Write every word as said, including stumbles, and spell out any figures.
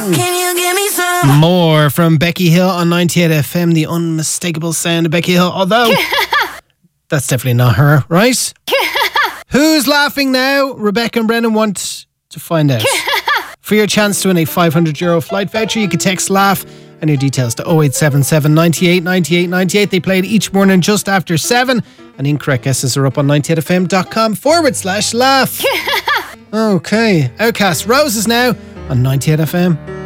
Can you give me some more from Becky Hill on ninety-eight F M, the unmistakable sound of Becky Hill. Although, that's definitely not her, right? Who's laughing now? Rebecca and Brennan want to find out. For your chance to win a five hundred euro flight voucher, you can text LAUGH and your details to oh eight seven seven, ninety-eight, ninety-eight, ninety-eight. They played each morning just after seven, and incorrect guesses are up on ninety-eight fm.com forward slash laugh. Okay, Outcast Roses now on ninety-eight F M.